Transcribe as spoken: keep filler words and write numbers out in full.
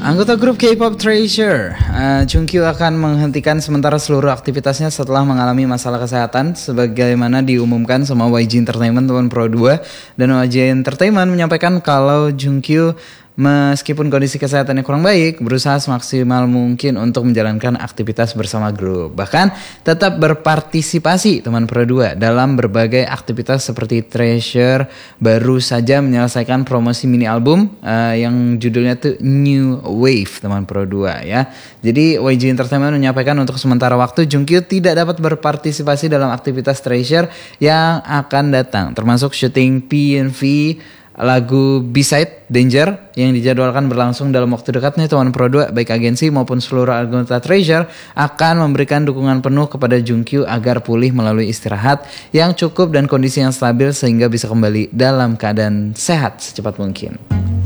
Anggota grup K-pop Treasure, uh, Jungkook akan menghentikan sementara seluruh aktivitasnya setelah mengalami masalah kesehatan, sebagaimana diumumkan sama Y G Entertainment Tahun Pro dua. Dan Y G Entertainment menyampaikan kalau Jungkook, meskipun kondisi kesehatannya kurang baik, berusaha semaksimal mungkin untuk menjalankan aktivitas bersama grup. Bahkan tetap berpartisipasi Teman Pro dua dalam berbagai aktivitas seperti Treasure baru saja menyelesaikan promosi mini album uh, yang judulnya tuh New Wave Teman Pro dua ya. Jadi Y G Entertainment menyampaikan untuk sementara waktu Jungkook tidak dapat berpartisipasi dalam aktivitas Treasure yang akan datang, termasuk syuting P M V lagu B-Side Danger yang dijadwalkan berlangsung dalam waktu dekat nih. Teman Pro dua, baik agensi maupun seluruh anggota Treasure akan memberikan dukungan penuh kepada Jungkook agar pulih melalui istirahat yang cukup dan kondisi yang stabil sehingga bisa kembali dalam keadaan sehat secepat mungkin.